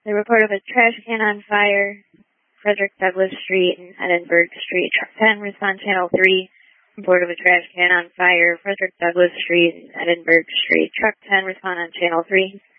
The report of a trash can on fire, Frederick Douglass Street and Edinburgh Street. Truck 10, respond channel 3. Report of a trash can on fire, Frederick Douglass Street and Edinburgh Street. Truck 10, respond on channel 3.